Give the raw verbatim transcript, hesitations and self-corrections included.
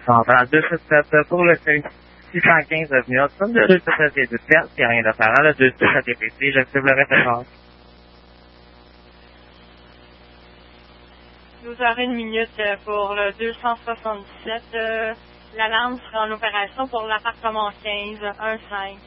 Bon, dans deux cent sept pour le six cent quinze avenue Hudson, le deux cent sept est ouvert, il n'y a rien d'apparent, le deux cent sept est pété, j'active le référence. douze heures une minute pour le deux cent soixante-dix-sept. Euh, L'alarme sera en opération pour l'appartement quinze, un cinq.